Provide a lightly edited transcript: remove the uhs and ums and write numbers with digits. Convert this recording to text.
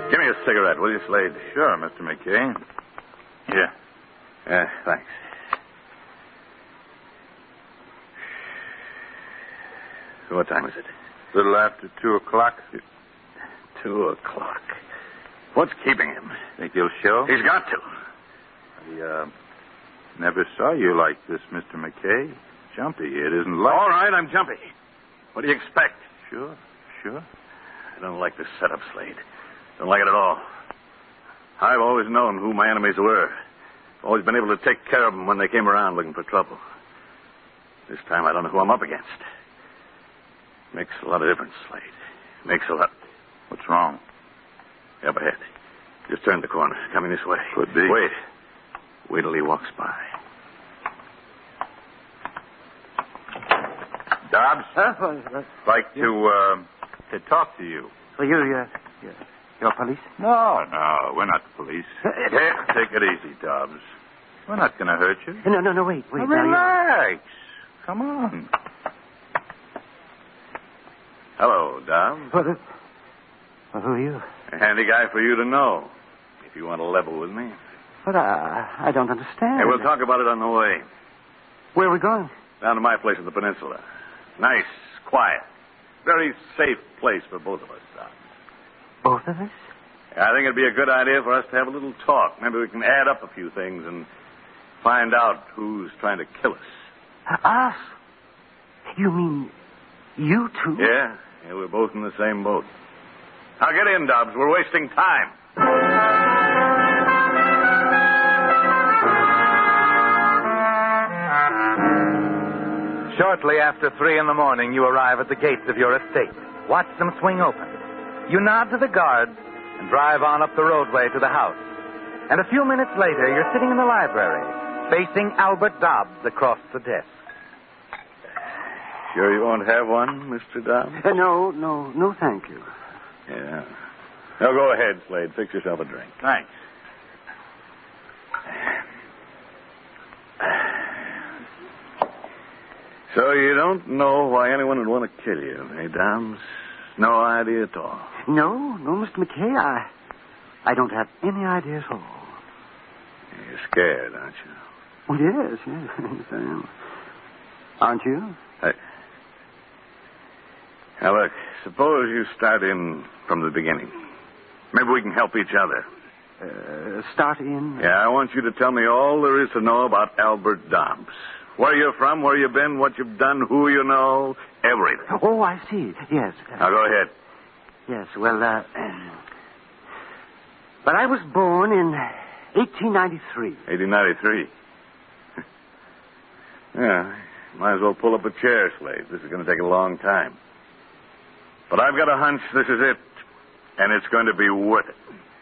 Give me a cigarette, will you, Slade? Sure, Mr. McKay. Here. Thanks. So what time is it? A little after 2 o'clock. 2 o'clock. What's keeping him? Think he'll show? He's got to. I never saw you like this, Mr. McKay. Jumpy. It isn't like... All right, I'm jumpy. What do you expect? Sure. I don't like this setup, Slade. Don't like it at all. I've always known who my enemies were. Always been able to take care of them when they came around looking for trouble. This time I don't know who I'm up against. Makes a lot of difference, Slade. Makes a lot. What's wrong? Up ahead. Just turned the corner. Coming this way. Could be. Wait till he walks by. Dobbs? Huh? Like to talk to you. Well, you're police? No, we're not the police. Take it easy, Dobbs. We're not going to hurt you. No, wait. Now, relax. Come on. Hello, Dobbs. Well, who are you? A handy guy for you to know, if you want to level with me. But I don't understand. Hey, we'll talk about it on the way. Where are we going? Down to my place at the peninsula. Nice, quiet, very safe place for both of us, Dobbs. Both of us? I think it'd be a good idea for us to have a little talk. Maybe we can add up a few things and find out who's trying to kill us. Us? You mean you two? Yeah, we're both in the same boat. Now get in, Dobbs. We're wasting time. Shortly after 3 in the morning, you arrive at the gates of your estate. Watch them swing open. You nod to the guards and drive on up the roadway to the house. And a few minutes later, you're sitting in the library, facing Albert Dobbs across the desk. Sure you won't have one, Mr. Dobbs? No, thank you. Yeah. Now go ahead, Slade. Fix yourself a drink. Thanks. So you don't know why anyone would want to kill you, eh, Dobbs? No idea at all. No, Mr. McKay, I don't have any idea at all. You're scared, aren't you? Well, yes, yes, I am. Aren't you? Now, look, suppose you start in from the beginning. Maybe we can help each other. Start in? Yeah, I want you to tell me all there is to know about Albert Dobbs. Where you're from, where you've been, what you've done, who you know, everything. Oh, I see. Yes. Now, go ahead. Yes, well, but I was born in 1893. 1893. Yeah, might as well pull up a chair, Slade. This is going to take a long time. But I've got a hunch this is it, and it's going to be worth it.